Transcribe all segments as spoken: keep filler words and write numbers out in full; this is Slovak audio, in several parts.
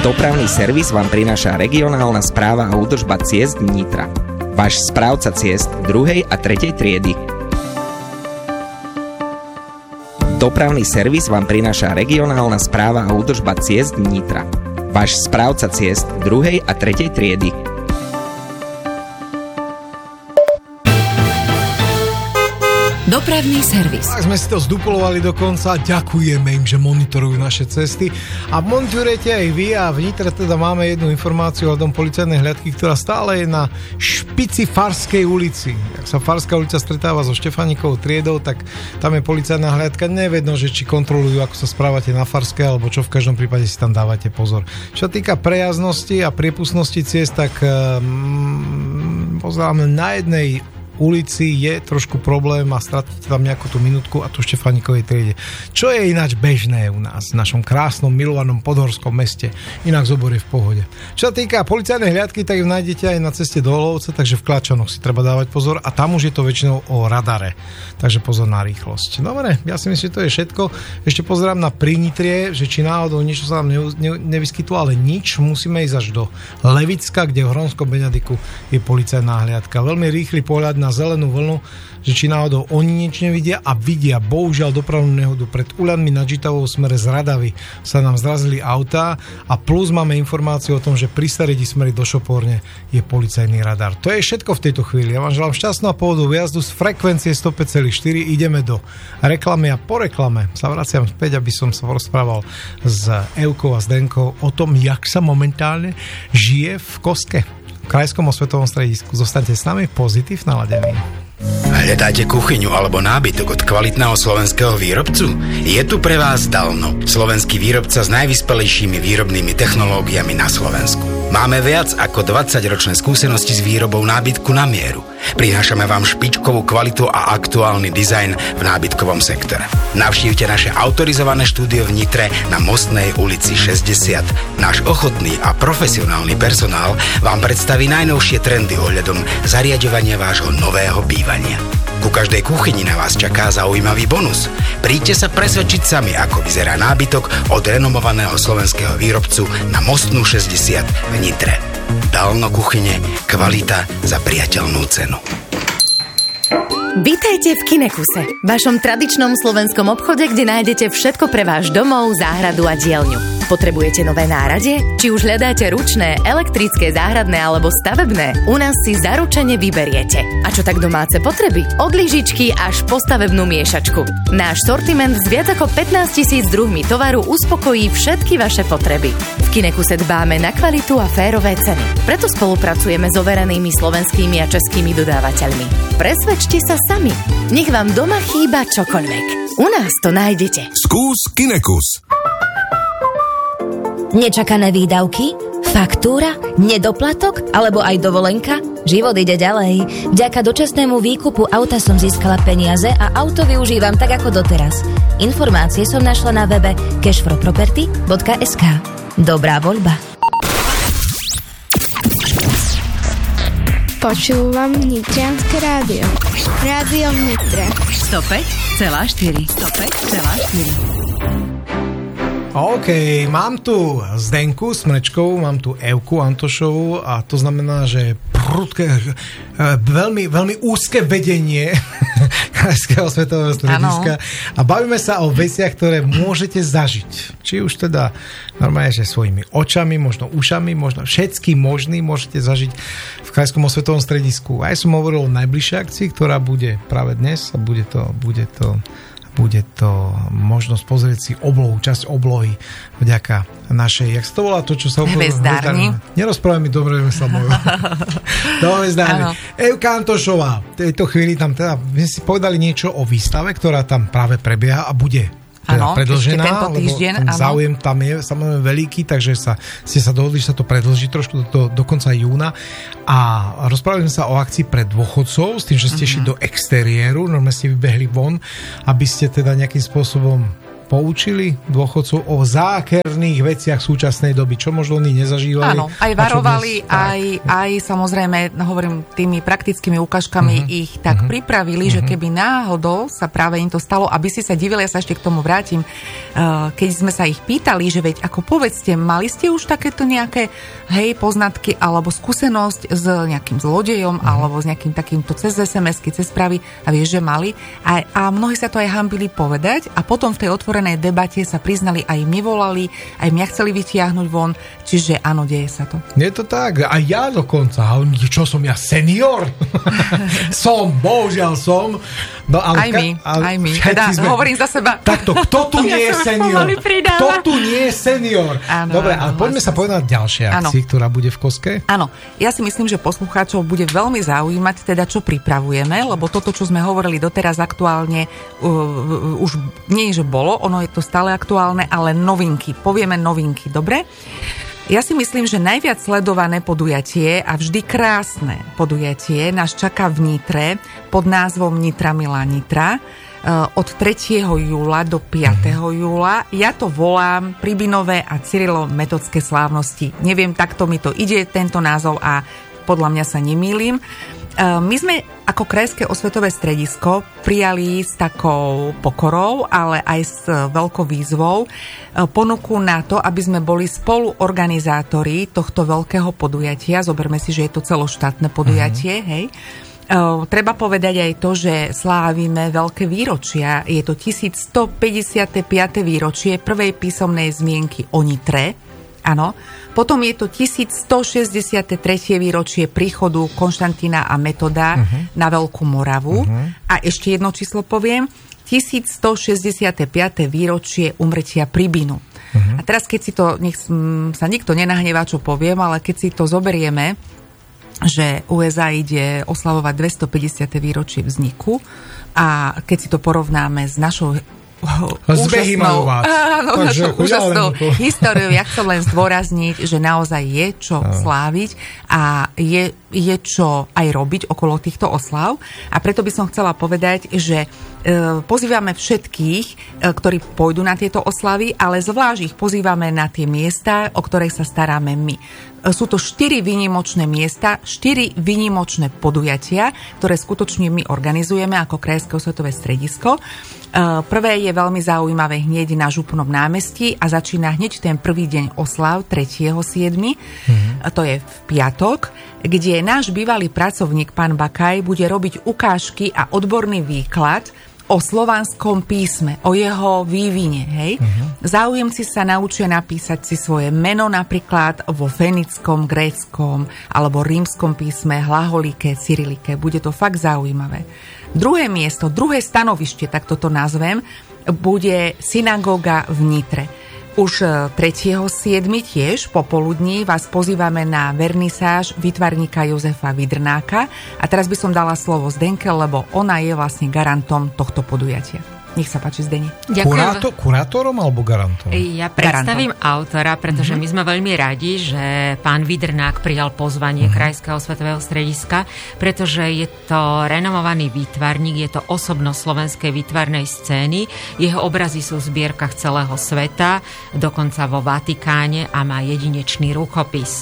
Dopravný servis vám prináša regionálna správa a údržba ciest Nitra. Váš správca ciest druhej a tretej triedy. Dopravný servis vám prináša regionálna správa a údržba ciest Nitra. Váš správca ciest druhej a tretej triedy. Dopravný servis. Tak sme si to zdupolovali dokonca. Ďakujeme im, že monitorujú naše cesty. A monitorujete aj vy a v Nitre teda máme jednu informáciu o tom policajnej hliadky, ktorá stále je na špici Farskej ulici. Ak sa Farská ulica stretáva so Štefánikovou triedou, tak tam je policajná hliadka. Nevedno, že či kontrolujú, ako sa správate na Farskej, alebo čo, v každom prípade si tam dávate pozor. Čo týka prejaznosti a priepustnosti ciest, tak um, pozeráme na jednej ulici je trošku problém a stratíte tam nejakú tú minútku a tu Štefánikovej triede. Čo je ináč bežné u nás, v našom krásnom, milovanom podhorskom meste. Inak zobor je v pohode. Čo sa týka policajnej hliadky, tak ju nájdete aj na ceste do Olovca, takže v Klačanoch si treba dávať pozor a tam už je to väčšinou o radare. Takže pozor na rýchlosť. Dobre, ja si myslím, že to je všetko. Ešte pozerám na Prinitrie, že či náhodou niečo sa tam ne, ne, nevyskytlo, ale nič. Musíme ísť až do Levicka, kde v Hronskom Beňadiku je policajná hliadka. Veľmi rýchly pohľad na zelenú vlnu, že či náhodou oni nič nevidia a vidia. Bohužiaľ dopravnú nehodu pred Uľanmi na Žitavou v smere z Radavy sa nám zrazili autá a plus máme informáciu o tom, že pri Staredi smere do Šoporne je policajný radar. To je všetko v tejto chvíli. Ja vám želám šťastnú a pohodu jazdu z frekvencie sto päť celá štyri. Ideme do reklamy a po reklame sa vraciam späť, aby som sa rozprával s Evkou a Zdenkou o tom, jak sa momentálne žije v Koske, v Krajskom osvetovom stredisku. Zostaňte s nami, pozitív naladený. Hľadáte kuchyňu alebo nábytok od kvalitného slovenského výrobcu? Je tu pre vás Dalno, slovenský výrobca s najvyspelejšími výrobnými technológiami na Slovensku. Máme viac ako dvadsaťročné skúsenosti s výrobou nábytku na mieru. Prinášame vám špičkovú kvalitu a aktuálny dizajn v nábytkovom sektore. Navštívte naše autorizované štúdio v Nitre na Mostnej ulici šesťdesiat. Náš ochotný a profesionálny personál vám predstaví najnovšie trendy ohľadom zariaďovania vášho nového bývania. Ku každej kuchyni na vás čaká zaujímavý bonus. Príďte sa presvedčiť sami, ako vyzerá nábytok od renomovaného slovenského výrobcu na Mostnú šesťdesiat v Nitre. Dalno kuchyne, kvalita za priateľnú cenu. Vítajte v Kinekuse, vašom tradičnom slovenskom obchode, kde nájdete všetko pre váš domov, záhradu a dielňu. Potrebujete nové náradie? Či už hľadáte ručné, elektrické, záhradné alebo stavebné? U nás si zaručene vyberiete. A čo tak domáce potreby? Od lyžičky až po stavebnú miešačku. Náš sortiment s viac ako pätnásť tisíc druhmi tovaru uspokojí všetky vaše potreby. V Kinekuse dbáme na kvalitu a férové ceny. Preto spolupracujeme s overenými slovenskými a českými dodávateľmi. Presvedčte sa sami. Nech vám doma chýba čokoľvek. U nás to nájdete. Skús Kinekus. Nečakané výdavky? Faktúra? Nedoplatok? Alebo aj dovolenka? Život ide ďalej. Vďaka dočasnému výkupu auta som získala peniaze a auto využívam tak ako doteraz. Informácie som našla na webe cashfrowproperty bodka es ká. Dobrá voľba. Počúvam Nitrianske rádio. Rádio v Nitre. sto päť celá štyri. sto päť celá štyri. OK, mám tu Zdenku Smrečkovú, mám tu Evku Antošovú a to znamená, že prudké, veľmi, veľmi úzke vedenie Krajského svetového strediska a bavíme sa o veciach, ktoré môžete zažiť. Či už teda normálne, že svojimi očami, možno ušami, možno všetky možný môžete zažiť v Krajskom osvetovom stredisku. A ja som hovoril o najbližšej akcii, ktorá bude práve dnes a bude to, bude to bude to možnosť pozrieť si oblohu, časť oblohy vďaka našej, jak sa to volá to, čo sa oblohu... Hvezdárni. Nerozprávaj mi dobre, sa moju. Do hvezdárni. Evka Antošová, v tejto chvíli tam teda, my si povedali niečo o výstave, ktorá tam práve prebieha a bude teda ano, predĺžená, tento týždeň, lebo ten záujem tam je samozrejme veľký, takže sa, ste sa dohodli, že sa to predĺží trošku do, do, do konca júna a rozprávali sme sa o akcii pre dôchodcov s tým, že ste mm-hmm. šli do exteriéru, normálne ste vybehli von, aby ste teda nejakým spôsobom poučili dôchodcov o zákerných veciach súčasnej doby, čo možno oni nezažívali. Áno, aj varovali, dnes, aj, aj samozrejme, hovorím, tými praktickými ukážkami uh-huh. ich tak uh-huh. pripravili, uh-huh. že keby náhodou sa práve im to stalo, aby si sa divili, ja sa ešte k tomu vrátim, keď sme sa ich pýtali, že veď ako povedzte, mali ste už takéto nejaké hej, poznatky alebo skúsenosť s nejakým zlodejom uh-huh. alebo s nejakým takýmto cez es em esky, cez správy a vieš, že mali. A, a mnohí sa to aj hanbili povedať a potom v tej otvorenej debate sa priznali, aj mi volali, aj mňa chceli vytiahnuť von, čiže áno, deje sa to. Je to tak, a ja dokonca, čo som ja, senior? som, bohužiaľ som. No, ale aj my, ka- aj my. Teda sme... hovorím za seba. Takto, kto tu nie je senior? Kto tu nie je senior? Áno, dobre, ale poďme sa povedať ďalšie akcii, ktorá bude v Koske. Áno, ja si myslím, že poslucháčov bude veľmi zaujímať, teda čo pripravujeme, lebo toto, čo sme hovorili doteraz aktuálne, uh, už nie je, že bolo, ono je to stále aktuálne, ale novinky, povieme novinky, dobre? Ja si myslím, že najviac sledované podujatie a vždy krásne podujatie nás čaká v Nitre pod názvom Nitra milá Nitra od tretieho júla do piateho júla. Ja to volám Pribinové a Cyrilo-metodské slávnosti. Neviem, takto mi to ide, tento názov, a podľa mňa sa nemýlim. My sme ako Krajské osvetové stredisko prijali s takou pokorou, ale aj s veľkou výzvou ponuku na to, aby sme boli spoluorganizátori tohto veľkého podujatia. Zoberme si, že je to celoštátne podujatie, uh-huh. hej. Uh, treba povedať aj to, že slávime veľké výročia. Je to tisícstopäťdesiatepäť výročie prvej písomnej zmienky o Nitre. Áno. Potom je to tisícstošesťdesiattri výročie príchodu Konštantína a Metoda uh-huh. na Veľkú Moravu. Uh-huh. A ešte jedno číslo poviem. tisícstošesťdesiatepäť výročie umrtia Pribinu. Uh-huh. A teraz, keď si to, nech sa nikto nenahnevá, čo poviem, ale keď si to zoberieme, že ú es á ide oslavovať dvestopäťdesiate výročie vzniku, a keď si to porovnáme s našou úžasnou, áno, našou úžasnou históriou, ja chcem len zdôrazniť, že naozaj je čo sláviť a je, je čo aj robiť okolo týchto oslav. A preto by som chcela povedať, že e, pozývame všetkých, e, ktorí pôjdu na tieto oslavy, ale zvlášť ich pozývame na tie miesta, o ktoré sa staráme my. Sú to štyri výnimočné miesta, štyri výnimočné podujatia, ktoré skutočne my organizujeme ako Krajské osvetové stredisko. Prvé je veľmi zaujímavé hneď na Župnom námestí a začína hneď ten prvý deň oslav tretieho siedmeho Mm-hmm. To je v piatok, kde náš bývalý pracovník, pán Bakaj, bude robiť ukážky a odborný výklad o slovanskom písme, o jeho vývine. Hej? Uh-huh. Záujemci sa naučia napísať si svoje meno napríklad vo fenickom, gréckom alebo rímskom písme, hlaholike, cyrilike. Bude to fakt zaujímavé. Druhé miesto, druhé stanovište, tak toto nazvem, bude synagóga v Nitre. Už tretieho siedmeho tiež popoludní vás pozývame na vernisáž výtvarníka Jozefa Vidrnáka. A teraz by som dala slovo Zdenke, lebo ona je vlastne garantom tohto podujatia. Nech sa páči, Zdeni. Kurátor, kurátorom alebo garantom? Ja predstavím garantom. Autora, pretože mm-hmm. my sme veľmi radi, že pán Vidrnák prijal pozvanie mm-hmm. Krajského osvetového strediska, pretože je to renomovaný výtvarník, je to osobnosť slovenskej výtvarnej scény. Jeho obrazy sú v zbierkach celého sveta, dokonca vo Vatikáne, a má jedinečný rukopis.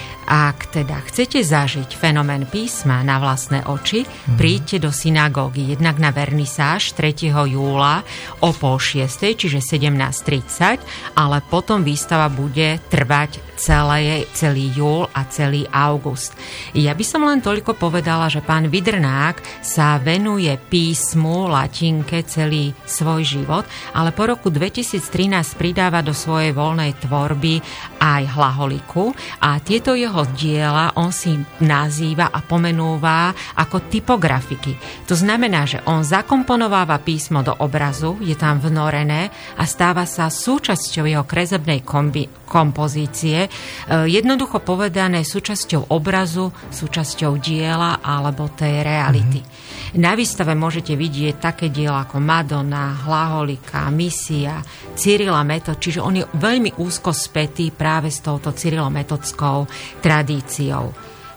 Ak teda chcete zažiť fenomén písma na vlastné oči, mm. príďte do synagógy jednak na vernisáž tretieho júla o pol šiestej, čiže sedemnásť tridsať, ale potom výstava bude trvať celé, celý júl a celý august. Ja by som len toľko povedala, že pán Vidrnák sa venuje písmu, latinke celý svoj život, ale po roku dvetisíctrinásť pridáva do svojej voľnej tvorby aj hlaholiku, a tieto jeho diela on si nazýva a pomenúva ako typografiky. To znamená, že on zakomponováva písmo do obrazu, je tam vnorené a stáva sa súčasťou jeho kresebnej kombi- kompozície. E, jednoducho povedané, súčasťou obrazu, súčasťou diela alebo tej reality. Mm-hmm. Na výstave môžete vidieť také diela ako Madonna, Hlaholika, Misia, Cyrila Metod, čiže on je veľmi úzko spätý práve s touto cyrilometodskou tradíciou.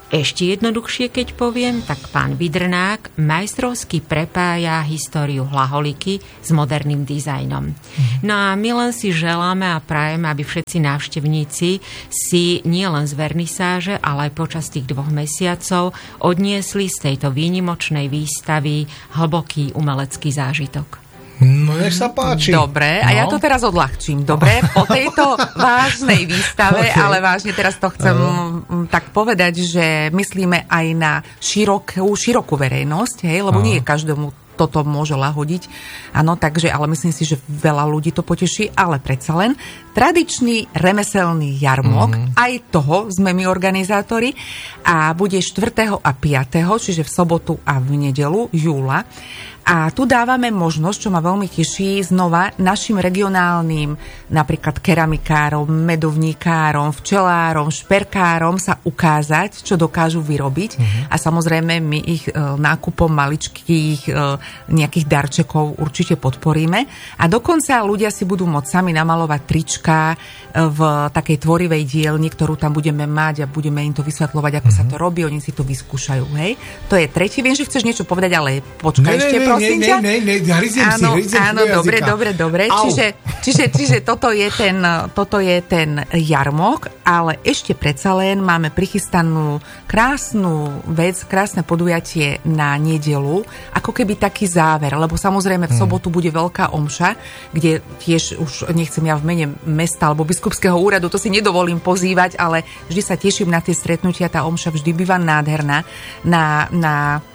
Ešte jednoduchšie, keď poviem, tak pán Vidrnák majstrovsky prepája históriu Hlaholiky s moderným dizajnom. No a my len si želáme a prajeme, aby všetci návštevníci si nielen z vernisáže, ale aj počas tých dvoch mesiacov odniesli z tejto výnimočnej výstavy hlboký umelecký zážitok. No nech sa páči. Dobre, a no. ja to teraz odľahčím. Dobre, po tejto vážnej výstave, okay. Ale vážne teraz to chcem uh. tak povedať, že myslíme aj na širokú, širokú verejnosť, hej, lebo uh. nie každému toto môže lahodiť. Áno, takže, ale myslím si, že veľa ľudí to poteší, ale predsa len tradičný remeselný jarmok, mm. aj toho sme my organizátori a bude štvrtého a piateho čiže v sobotu a v nedelu júla. A tu dávame možnosť, čo ma veľmi teší, znova našim regionálnym napríklad keramikárom, medovníkárom, včelárom, šperkárom sa ukázať, čo dokážu vyrobiť. Mm-hmm. A samozrejme my ich e, nákupom maličkých e, nejakých darčekov určite podporíme. A dokonca ľudia si budú môcť sami namalovať trička e, v takej tvorivej dielni, ktorú tam budeme mať a budeme im to vysvetľovať, ako mm-hmm. sa to robí. Oni si to vyskúšajú. Hej? To je tretí. Viem, že chceš niečo povedať, ale počkaj ne, ešte, ne, prosím. Ne, ne, ne, ne, ne, hryziem áno, si, hryziem áno, si dobre, dobre, dobre. Čiže, čiže, čiže toto, je ten, toto je ten jarmok, ale ešte predsa len máme prichystanú krásnu vec, krásne podujatie na nedeľu, ako keby taký záver, lebo samozrejme v sobotu bude veľká omša, kde tiež už nechcem ja v mene mesta alebo biskupského úradu, to si nedovolím pozývať, ale vždy sa teším na tie stretnutia, tá omša vždy býva nádherná na, na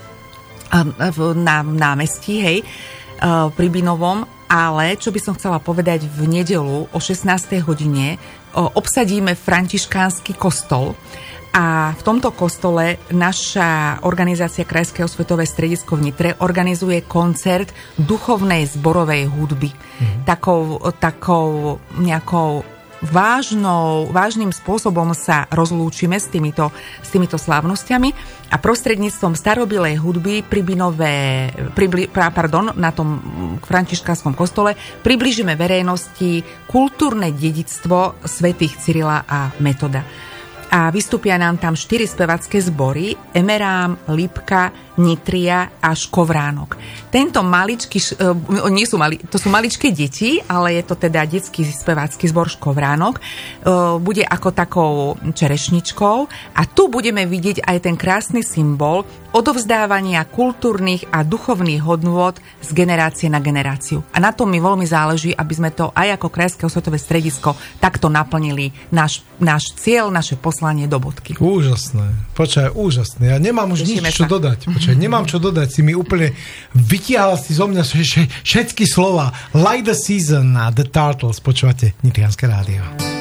na námestí, hej, pri Binovom, ale čo by som chcela povedať, v nedeľu o šestnástej hodine obsadíme františkánsky kostol a v tomto kostole naša organizácia Krajské osvetové stredisko v Nitre organizuje koncert duchovnej zborovej hudby. Mm. Takou, takou nejakou vážnou, vážnym spôsobom sa rozlúčime s týmito, s týmito slávnostiami a prostredníctvom starobilej hudby pri Binové, pribli, pardon, na tom františkánskom kostole priblížime verejnosti kultúrne dedičstvo svätých Cyrila a Metoda. A vystúpia nám tam štyri spevacké zbory: Emerám, Lipka, Nitria a Škovránok. Tento maličký, uh, nie sú mali, to sú maličké deti, ale je to teda detský spevácky zbor Škovránok. Uh, bude ako takou čerešničkou a tu budeme vidieť aj ten krásny symbol odovzdávania kultúrnych a duchovných hodnôt z generácie na generáciu. A na tom mi veľmi záleží, aby sme to aj ako Krajské osvetové stredisko takto naplnili náš, náš cieľ, naše poslanie do bodky. Úžasné. Počkaj, úžasné. Ja nemám už Tešíme nič, čo sa. dodať. Počkaj, nemám čo dodať. Si mi úplne vytiahal si zo mňa všetky slova. Like the Season a The Turtles. Počúvate Nitrianske rádio.